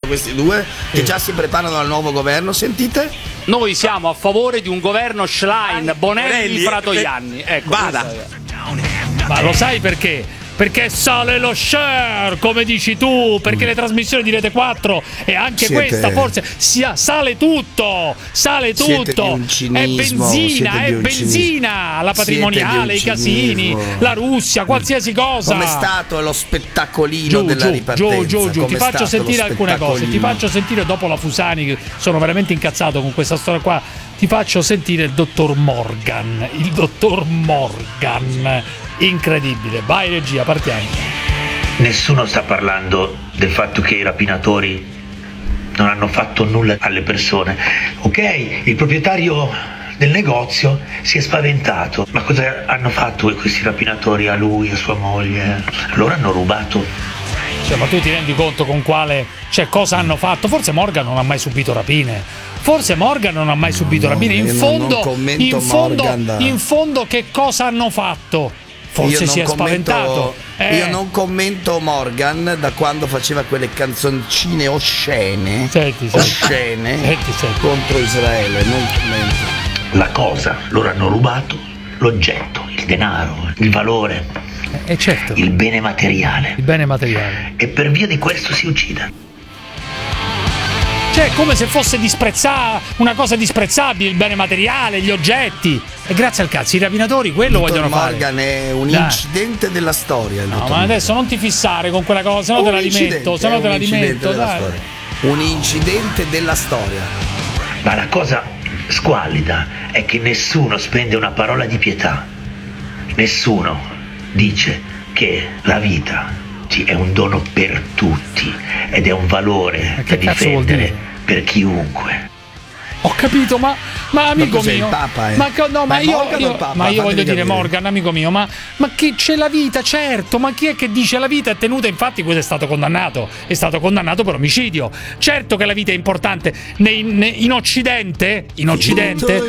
questi due che già si preparano al nuovo governo, sentite? Noi siamo a favore di un governo Schlein, Bonelli, Fratoianni. Ecco, vada. Ma lo sai perché? Perché sale lo share, come dici tu, perché le trasmissioni di Rete 4 e anche questa forse sale tutto, Siete di un cinismo, è benzina, la patrimoniale, i casini, la Russia, qualsiasi cosa. Com'è stato lo spettacolino della ripartenza? Giù, ti faccio sentire alcune cose, ti faccio sentire dopo la Fusani, che sono veramente incazzato con questa storia qua. Ti faccio sentire il dottor Morgan, incredibile. Vai regia, partiamo. Nessuno sta parlando del fatto che i rapinatori non hanno fatto nulla alle persone. Ok, il proprietario del negozio si è spaventato, ma cosa hanno fatto questi rapinatori a lui, a sua moglie? Loro hanno rubato. Cioè, ma tu ti rendi conto con quale, cioè, cosa hanno fatto? Forse Morgan non ha mai subito rapine. In fondo che cosa hanno fatto? Forse si è spaventato. Io non commento Morgan da quando faceva quelle canzoncine oscene. Senti. Contro Israele. Non commento. La cosa, loro hanno rubato l'oggetto, il denaro, il valore, certo. il bene materiale. E per via di questo si uccide. Cioè, come se fosse una cosa disprezzabile il bene materiale, gli oggetti. E grazie al cazzo, i rapinatori quello vogliono fare. Morgan è un incidente della storia. No, ma adesso non ti fissare con quella cosa, se no te la rimetto. Dai. Un incidente della storia. Ma la cosa squallida è che nessuno spende una parola di pietà. Nessuno dice che la vita è un dono per tutti ed è un valore da difendere per chiunque. Ho capito, ma amico mio, il Papa, io voglio dire, Morgan, amico mio, ma che c'è la vita, certo, ma chi è che dice la vita è tenuta? Infatti questo è stato condannato per omicidio. Certo che la vita è importante in Occidente